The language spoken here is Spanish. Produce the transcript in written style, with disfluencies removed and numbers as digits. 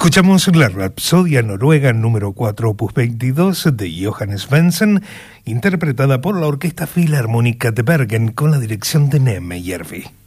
Escuchamos la Rapsodia Noruega número 4, opus 22 de Johannes Svendsen, interpretada por la Orquesta Filarmónica de Bergen con la dirección de Neme Järvi.